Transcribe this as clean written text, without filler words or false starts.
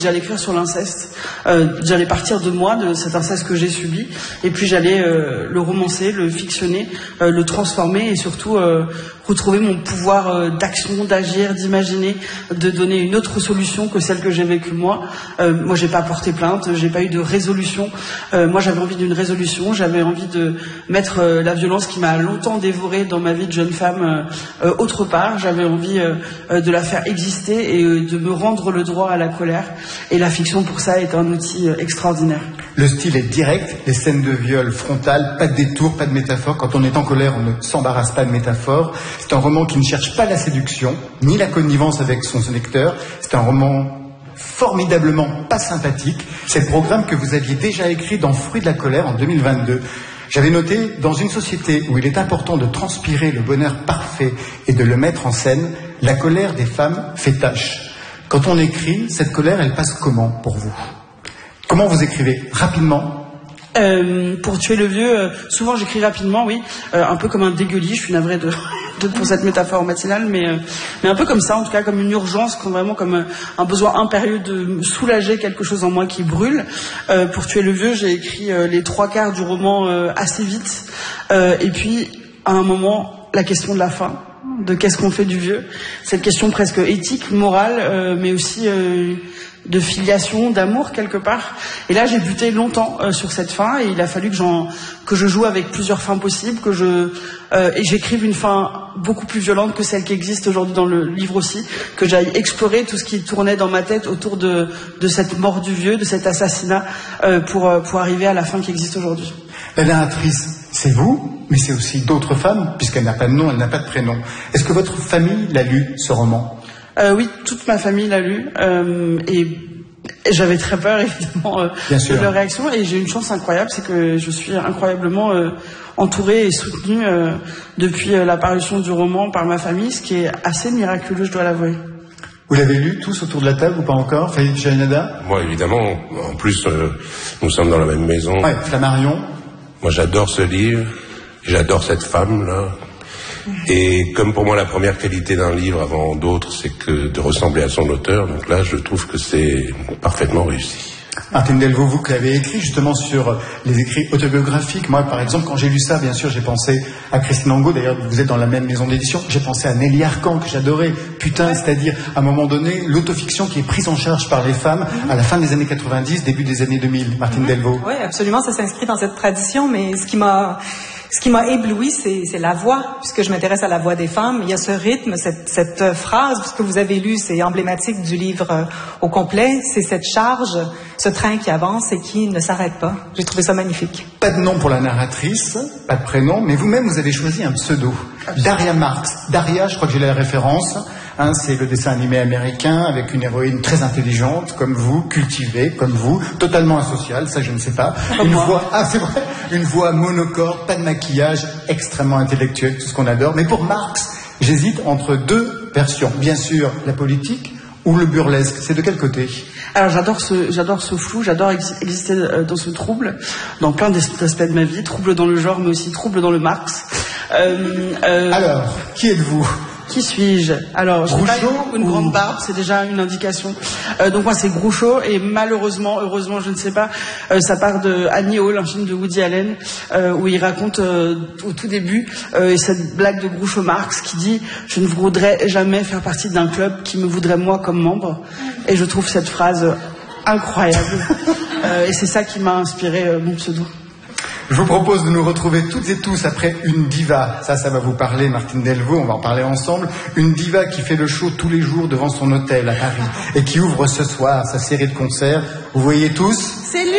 J'allais écrire sur l'inceste, j'allais partir de moi, de cet inceste que j'ai subi, et puis j'allais le romancer, le fictionner, le transformer et surtout retrouver mon pouvoir d'action, d'agir, d'imaginer, de donner une autre solution que celle que j'ai vécue moi. Moi, j'ai pas porté plainte, j'ai pas eu de résolution. Moi, j'avais envie d'une résolution, j'avais envie de mettre la violence qui m'a longtemps dévorée dans ma vie de jeune femme autre part. J'avais envie de la faire exister et de me rendre le droit à la colère. Et la fiction, pour ça, est un outil extraordinaire. Le style est direct, les scènes de viol frontales, pas de détour, pas de métaphore. Quand on est en colère, on ne s'embarrasse pas de métaphores. C'est un roman qui ne cherche pas la séduction, ni la connivence avec son lecteur. C'est un roman formidablement pas sympathique. C'est le programme que vous aviez déjà écrit dans Fruit de la colère en 2022. J'avais noté, dans une société où il est important de transpirer le bonheur parfait et de le mettre en scène, la colère des femmes fait tache. Quand on écrit, cette colère, elle passe comment pour vous? Comment vous écrivez? Rapidement? Pour tuer le vieux, souvent j'écris rapidement, oui, un peu comme un dégueulis. Je suis navrée pour cette métaphore matinale, mais un peu comme ça, en tout cas comme une urgence, vraiment comme un besoin impérieux de soulager quelque chose en moi qui brûle. Pour tuer le vieux, j'ai écrit les 3/4 du roman assez vite, et puis à un moment, la question de la fin. De qu'est-ce qu'on fait du vieux, cette question presque éthique, morale, mais aussi de filiation, d'amour quelque part. Et là, j'ai buté longtemps sur cette fin, et il a fallu que je joue avec plusieurs fins possibles, et j'écrive une fin beaucoup plus violente que celle qui existe aujourd'hui dans le livre aussi, que j'aille explorer tout ce qui tournait dans ma tête autour de cette mort du vieux, de cet assassinat, pour arriver à la fin qui existe aujourd'hui. La narratrice, c'est vous, mais c'est aussi d'autres femmes, puisqu'elle n'a pas de nom, elle n'a pas de prénom. Est-ce que votre famille l'a lu, ce roman? Oui, toute ma famille l'a lu, et j'avais très peur, évidemment, de leur réaction, et j'ai une chance incroyable, c'est que je suis incroyablement entourée et soutenue depuis la parution du roman par ma famille, ce qui est assez miraculeux, je dois l'avouer. Vous l'avez lu tous autour de la table ou pas encore, Faïd Jahanada? Moi, évidemment. En plus, nous sommes dans la même maison. Ouais, Flammarion. Moi, j'adore ce livre, j'adore cette femme-là. Et comme pour moi, la première qualité d'un livre avant d'autres, c'est que de ressembler à son auteur. Donc là, je trouve que c'est parfaitement réussi. Martine Delvaux, vous qui avez écrit justement sur les écrits autobiographiques. Moi, par exemple, quand j'ai lu ça, bien sûr, j'ai pensé à Christine Angot. D'ailleurs, vous êtes dans la même maison d'édition. J'ai pensé à Nelly Arcan, que j'adorais. Putain, c'est-à-dire, à un moment donné, l'autofiction qui est prise en charge par les femmes à la fin des années 90, début des années 2000. Martine Delvaux. Oui, absolument, ça s'inscrit dans cette tradition, mais ce qui m'a ébloui, c'est la voix, puisque je m'intéresse à la voix des femmes. Il y a ce rythme, cette phrase, ce que vous avez lu, c'est emblématique du livre au complet. C'est cette charge, ce train qui avance et qui ne s'arrête pas. J'ai trouvé ça magnifique. Pas de nom pour la narratrice, pas de prénom, mais vous-même, vous avez choisi un pseudo. Daria Marx. Daria, je crois que j'ai la référence. C'est le dessin animé américain avec une héroïne très intelligente, comme vous, cultivée, comme vous, totalement asociale, ça je ne sais pas. C'est vrai, une voix monocorde, pas de maquillage, extrêmement intellectuelle, tout ce qu'on adore. Mais pour Marx, j'hésite entre deux versions. Bien sûr, la politique ou le burlesque. C'est de quel côté? Alors j'adore ce flou, j'adore exister dans ce trouble, dans plein d'aspects de ma vie, trouble dans le genre, mais aussi trouble dans le Marx. Alors, qui êtes-vous? Qui suis-je? Alors, j'ai pas une grande barbe, c'est déjà une indication. Donc moi, c'est Groucho, et malheureusement, heureusement, je ne sais pas, ça part de Annie Hall, un film de Woody Allen, où il raconte au tout début cette blague de Groucho Marx qui dit « Je ne voudrais jamais faire partie d'un club qui me voudrait moi comme membre ». Et je trouve cette phrase incroyable. Et c'est ça qui m'a inspiré mon pseudo. Je vous propose de nous retrouver toutes et tous après une diva. Ça va vous parler, Martine Delvaux, on va en parler ensemble. Une diva qui fait le show tous les jours devant son hôtel à Paris et qui ouvre ce soir sa série de concerts. Vous voyez tous? C'est lui!